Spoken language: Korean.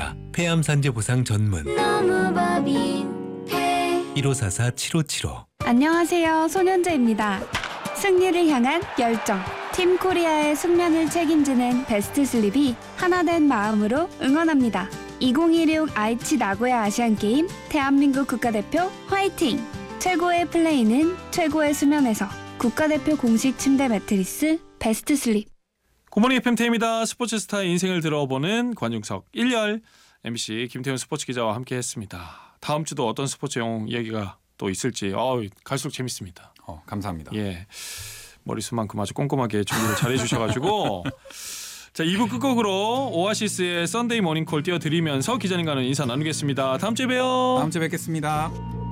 아니야. 폐암산재 보상 전문. 너무법인 폐 1544-7575. 안녕하세요. 손현재입니다. 승리를 향한 열정. 팀 코리아의 숙면을 책임지는 베스트 슬립이 하나된 마음으로 응원합니다. 2016 아이치 나고야 아시안게임 대한민국 국가대표 화이팅! 최고의 플레이는 최고의 수면에서. 국가대표 공식 침대 매트리스 베스트 슬립. 굿모닝 FMT입니다. 스포츠 스타의 인생을 들어보는 관중석 1열 MC 김태훈 스포츠 기자와 함께했습니다. 다음 주도 어떤 스포츠 영웅 이야기가 또 있을지 갈수록 재밌습니다. 감사합니다. 예, 머릿수만큼 아주 꼼꼼하게 준비를 잘 해주셔가지고 자 2부 끝곡으로 오아시스의 썬데이 모닝콜 띄워드리면서 기자님과는 인사 나누겠습니다. 다음 주에 봬요. 다음 주에 뵙겠습니다.